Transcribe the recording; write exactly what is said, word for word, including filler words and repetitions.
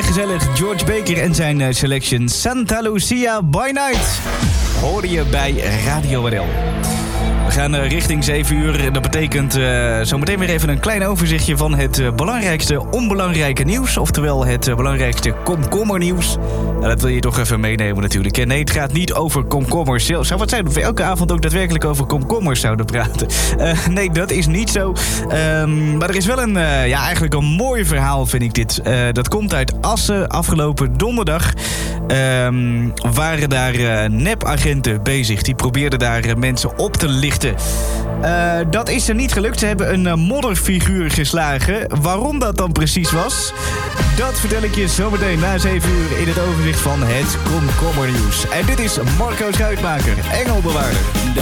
gezellig. George Baker en zijn uh, selection Santa Lucia by Night. Hoorde je bij Radio R L. We gaan uh, richting zeven uur. En dat betekent uh, zometeen weer even een klein overzichtje van het uh, belangrijkste onbelangrijke nieuws. Oftewel het uh, belangrijkste komkommernieuws. Nou, dat wil je toch even meenemen natuurlijk. En nee, het gaat niet over komkommers. Zou wat zijn of we elke avond ook daadwerkelijk over komkommers zouden praten? Uh, nee, dat is niet zo. Um, maar er is wel een, uh, ja, eigenlijk een mooi verhaal, vind ik dit. Uh, dat komt uit Assen afgelopen donderdag. Um, waren daar uh, nepagenten bezig. Die probeerden daar uh, mensen op te lichten. Uh, dat is er niet gelukt. Ze hebben een uh, modderfiguur geslagen. Waarom dat dan precies was, dat vertel ik je zometeen na zeven uur in het overzicht van het komkommernieuws. En dit is Marco Schuitmaker, Engelbewaarder.